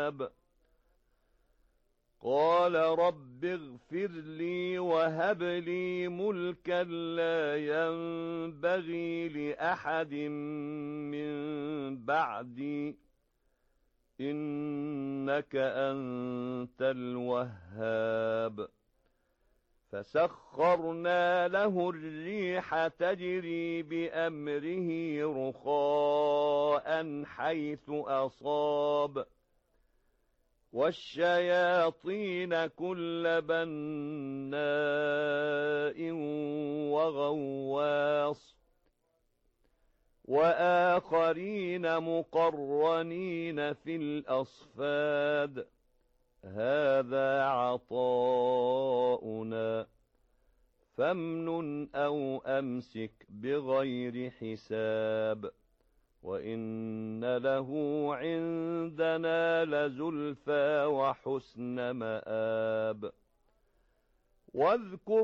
قال رب اغفر لي وهب لي ملكا لا ينبغي لأحد من بعدي إنك أنت الوهاب فسخرنا له الريح تجري بأمره رخاء حيث أصاب والشياطين كل بناء وغواص وآخرين مقرنين في الأصفاد هذا عطاؤنا فامنن أو أمسك بغير حساب وإن له عندنا لزلفى وحسن مآب واذكر